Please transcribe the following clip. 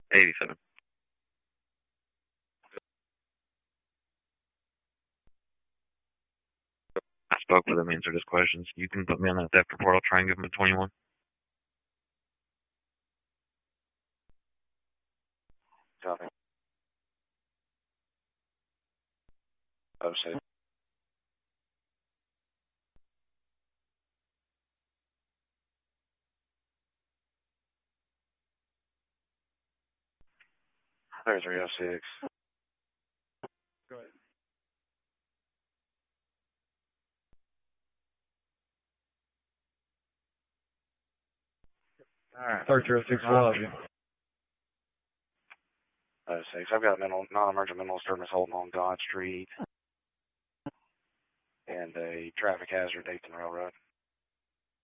87. I spoke with him, answered his questions. You can put me on that theft report. I'll try and give him a 21. Copy. 06. There's 306. Go ahead. Alright. 3306, I love you. 06. I've got non-emergent mental disturbance holding on God Street and a traffic hazard at 8th and Railroad.